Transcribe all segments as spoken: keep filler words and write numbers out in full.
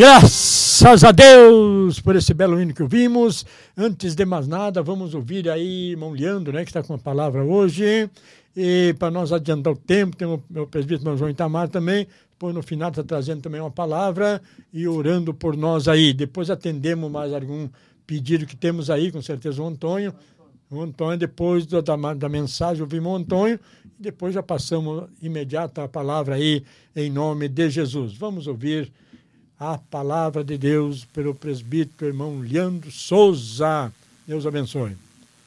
Graças a Deus por esse belo hino que ouvimos. Antes de mais nada, vamos ouvir aí irmão Leandro, né, que está com a palavra hoje. E para nós adiantar o tempo, tem o meu presbítero, irmão João Itamar também. Depois no final está trazendo também uma palavra e orando por nós aí. Depois atendemos mais algum pedido que temos aí, com certeza o Antônio. O Antônio, depois da, da, da mensagem, ouvimos o Antônio. E depois já passamos imediato a palavra aí, em nome de Jesus. Vamos ouvir a palavra de Deus pelo presbítero irmão Leandro Souza. Deus abençoe.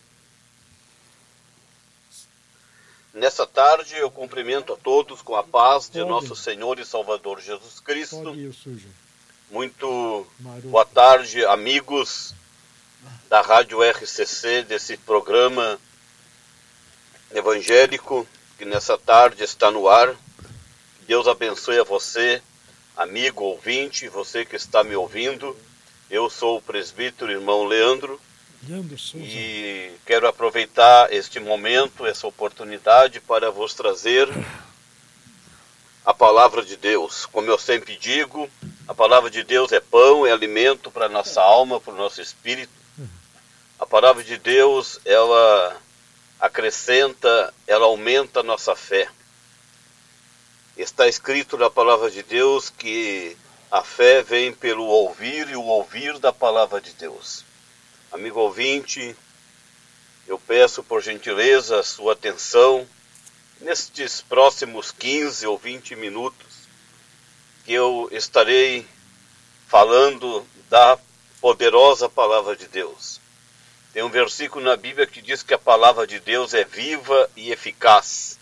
Nessa tarde eu cumprimento a todos com a paz de Pode. nosso Senhor e Salvador Jesus Cristo. Pode ir, sujo. Muito Maroto. boa tarde, amigos da Rádio R C C, desse programa evangélico que nessa tarde está no ar. Deus abençoe a você, amigo ouvinte, você que está me ouvindo. Eu sou o presbítero irmão Leandro. Leandro Souza. E quero aproveitar este momento, essa oportunidade para vos trazer a palavra de Deus. Como eu sempre digo, a palavra de Deus é pão, é alimento para a nossa alma, para o nosso espírito. A palavra de Deus, ela acrescenta, ela aumenta a nossa fé. Está escrito na palavra de Deus que a fé vem pelo ouvir e o ouvir da palavra de Deus. Amigo ouvinte, eu peço por gentileza a sua atenção nestes próximos quinze ou vinte minutos que eu estarei falando da poderosa palavra de Deus. Tem um versículo na Bíblia que diz que a palavra de Deus é viva e eficaz.